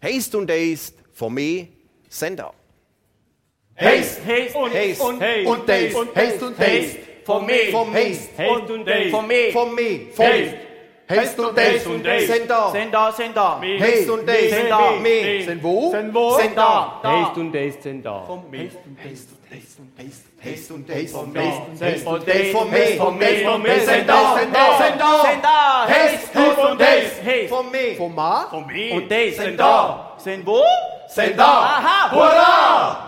Haste und Daste, for me, Sender. Haste, Haste und Haste und Haste und Daste, und Haste und Daste. For me. For me. Haste und Daste. For me. For me. For me. Haste und Haste und Daste. Daste. Sender. Sender, Sender. Haste und Daste. Sender. Me. Sind wo? Sind wo? Sender. Haste und Daste sind da. Haste und Daste. Haste und Daste. For me. Haste und For Daste. For me. For me. For me. Sender. Sender. Sender. Sender. Haste und Daste. Haste. For me. For ma. Und Daste sind Sender. da. Sind wo? Sender. Aha. Hurra!